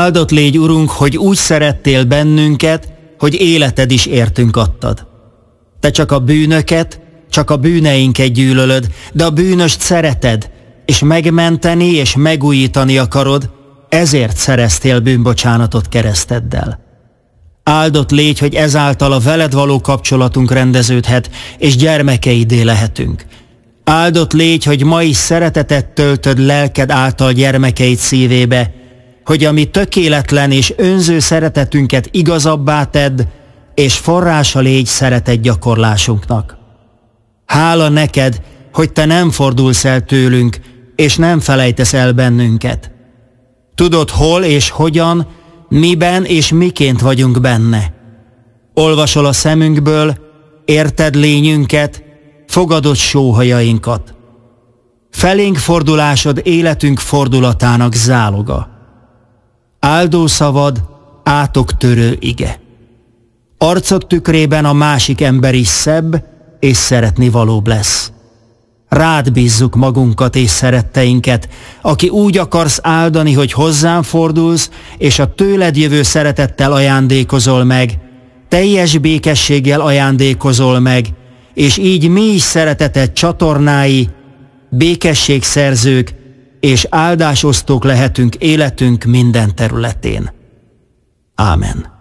Áldott légy, Urunk, hogy úgy szerettél bennünket, hogy életed is értünk adtad. Te csak a bűnöket, csak a bűneinket gyűlölöd, de a bűnöst szereted, és megmenteni és megújítani akarod, ezért szereztél bűnbocsánatot kereszteddel. Áldott légy, hogy ezáltal a veled való kapcsolatunk rendeződhet, és gyermekeidé lehetünk. Áldott légy, hogy ma is szeretetet töltöd lelked által gyermekeid szívébe, hogy a mi tökéletlen és önző szeretetünket igazabbá tedd, és forrása légy szeretet gyakorlásunknak. Hála neked, hogy te nem fordulsz el tőlünk, és nem felejtesz el bennünket. Tudod, hol és hogyan, miben és miként vagyunk benne. Olvasol a szemünkből, érted lényünket, fogadod sóhajainkat. Felénk fordulásod életünk fordulatának záloga. Áldó szavad, átoktörő ige. Arcod tükrében a másik ember is szebb és szeretnivalóbb lesz. Rád bízzuk magunkat és szeretteinket, aki úgy akarsz áldani, hogy hozzám fordulsz, és a tőled jövő szeretettel ajándékozol meg, teljes békességgel ajándékozol meg, és így mi is szereteted csatornái, békességszerzők és áldásosztók lehetünk életünk minden területén. Ámen.